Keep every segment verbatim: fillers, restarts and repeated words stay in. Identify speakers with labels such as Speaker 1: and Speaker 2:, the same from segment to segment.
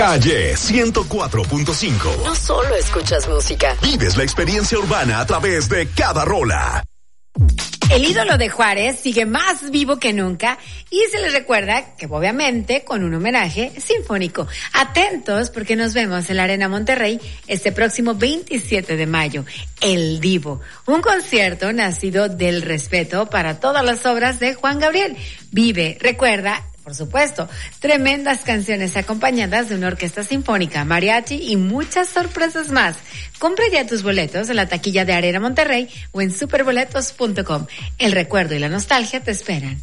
Speaker 1: Calle ciento cuatro punto cinco.
Speaker 2: No solo escuchas música.
Speaker 1: Vives la experiencia urbana a través de cada rola.
Speaker 3: El ídolo de Juárez sigue más vivo que nunca y se les recuerda que obviamente con un homenaje sinfónico. Atentos porque nos vemos en la Arena Monterrey este próximo veintisiete de mayo. El Divo, un concierto nacido del respeto para todas las obras de Juan Gabriel. Vive, recuerda, por supuesto, tremendas canciones acompañadas de una orquesta sinfónica, mariachi y muchas sorpresas más. Compra ya tus boletos en la taquilla de Arena Monterrey o en superboletos punto com. El recuerdo y la nostalgia te esperan.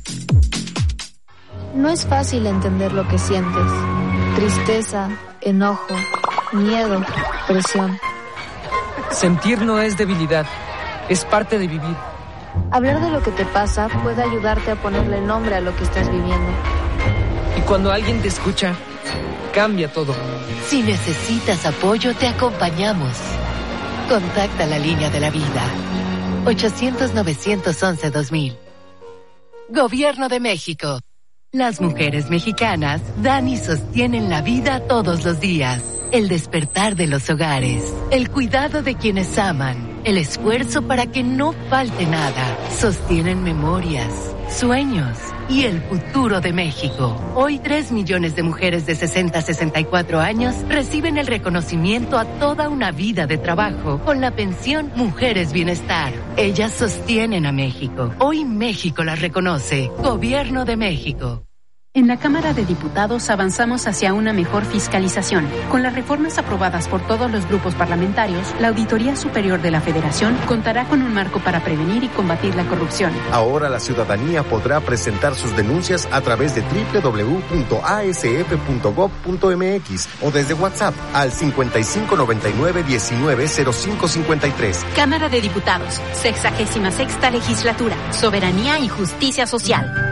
Speaker 4: No es fácil entender lo que sientes. Tristeza, enojo, miedo, presión.
Speaker 5: Sentir no es debilidad, es parte de vivir.
Speaker 4: Hablar de lo que te pasa puede ayudarte a ponerle nombre a lo que estás viviendo.
Speaker 5: Y cuando alguien te escucha, cambia todo.
Speaker 2: Si necesitas apoyo, te acompañamos. Contacta la línea de la vida. ochocientos, novecientos once, dos mil. Gobierno de México. Las mujeres mexicanas dan y sostienen la vida todos los días. El despertar de los hogares, el cuidado de quienes aman, el esfuerzo para que no falte nada. Sostienen memorias, sueños y el futuro de México. Hoy tres millones de mujeres de sesenta a sesenta y cuatro años reciben el reconocimiento a toda una vida de trabajo con la pensión Mujeres Bienestar. Ellas sostienen a México. Hoy México las reconoce. Gobierno de México.
Speaker 6: En la Cámara de Diputados avanzamos hacia una mejor fiscalización. Con las reformas aprobadas por todos los grupos parlamentarios, la Auditoría Superior de la Federación contará con un marco para prevenir y combatir la corrupción.
Speaker 7: Ahora la ciudadanía podrá presentar sus denuncias a través de doble u doble u doble u punto a s f punto gob punto m x o desde WhatsApp al cincuenta y cinco noventa y nueve diecinueve cero cinco cincuenta y tres.
Speaker 6: Cámara de Diputados, sexagésima sexta legislatura, soberanía y justicia social.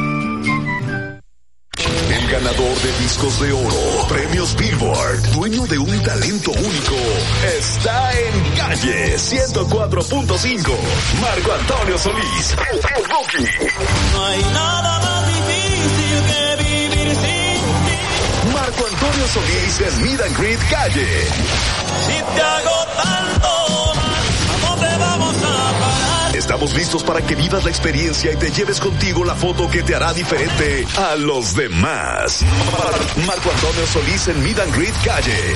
Speaker 1: Ganador de discos de oro, premios Billboard, dueño de un talento único, está en Calle ciento cuatro punto cinco. Marco Antonio Solís, el, el Rookie.
Speaker 8: No hay nada más difícil que vivir sin ti.
Speaker 1: Marco Antonio Solís en Meet and Greet Calle.
Speaker 8: Si te hago tanto mal, ¿a dónde vamos a parar?
Speaker 1: Estamos listos para que vivas la experiencia y te lleves contigo la foto que te hará diferente a los demás. Marco Antonio Solís en Meet and Greet Calle.